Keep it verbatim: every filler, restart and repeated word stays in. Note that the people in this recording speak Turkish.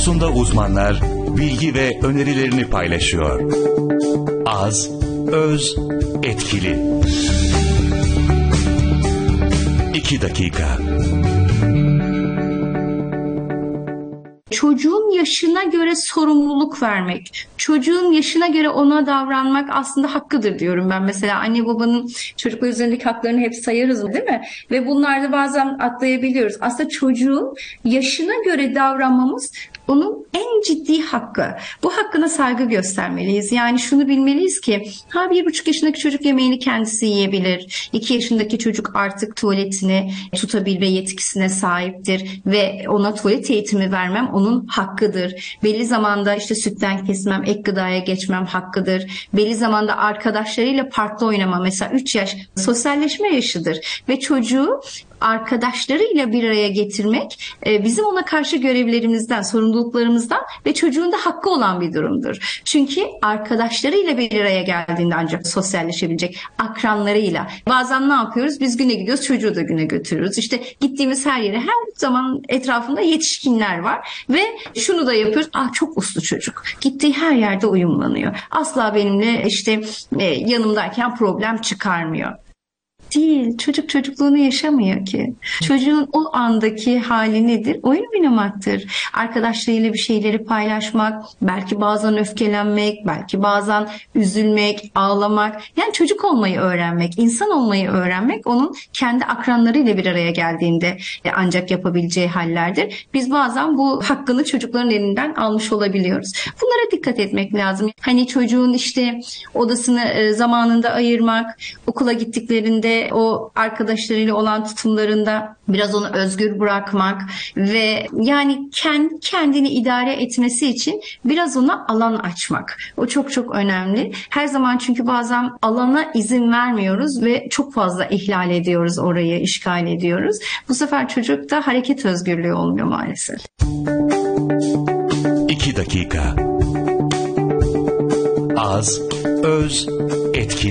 konusunda uzmanlar bilgi ve önerilerini paylaşıyor. Az, öz, etkili. İki dakika. Çocuğun yaşına göre sorumluluk vermek, çocuğun yaşına göre ona davranmak aslında hakkıdır diyorum ben. Mesela anne babanın çocuklar üzerindeki haklarını hep sayarız, değil mi? Ve bunlarda bazen atlayabiliyoruz. Aslında çocuğun yaşına göre davranmamız onun en ciddi hakkı. Bu hakkına saygı göstermeliyiz. Yani şunu bilmeliyiz ki ha bir buçuk yaşındaki çocuk yemeğini kendisi yiyebilir. İki yaşındaki çocuk artık tuvaletini tutabilme yetkisine sahiptir ve ona tuvalet eğitimi vermem onun hakkıdır. Belli zamanda işte sütten kesmem, ek gıdaya geçmem hakkıdır. Belli zamanda arkadaşlarıyla parkta oynama, mesela üç yaş sosyalleşme yaşıdır ve çocuğu arkadaşlarıyla bir araya getirmek bizim ona karşı görevlerimizden, sorumluluklarımızdan ve çocuğun da hakkı olan bir durumdur. Çünkü arkadaşlarıyla bir araya geldiğinde ancak sosyalleşebilecek, akranlarıyla. Bazen ne yapıyoruz? Biz güne gidiyoruz, çocuğu da güne götürüyoruz. İşte gittiğimiz her yere her zaman etrafında yetişkinler var ve şunu da yapıyoruz. Ah çok uslu çocuk. Gittiği her yerde uyumlanıyor. Asla benimle işte yanımdayken problem çıkarmıyor. Değil. Çocuk çocukluğunu yaşamıyor ki. Çocuğun o andaki hali nedir? Oyun oynamaktır. Arkadaşlarıyla bir şeyleri paylaşmak, belki bazen öfkelenmek, belki bazen üzülmek, ağlamak. Yani çocuk olmayı öğrenmek, insan olmayı öğrenmek onun kendi akranlarıyla bir araya geldiğinde ancak yapabileceği hallerdir. Biz bazen bu hakkını çocukların elinden almış olabiliyoruz. Bunlara dikkat etmek lazım. Hani çocuğun işte odasını zamanında ayırmak, okula gittiklerinde o arkadaşlarıyla olan tutumlarında biraz onu özgür bırakmak ve yani kendi kendini idare etmesi için biraz ona alan açmak. O çok çok önemli. Her zaman çünkü bazen alana izin vermiyoruz ve çok fazla ihlal ediyoruz orayı, işgal ediyoruz. Bu sefer çocukta hareket özgürlüğü olmuyor maalesef. İki dakika. Az, öz, etkili.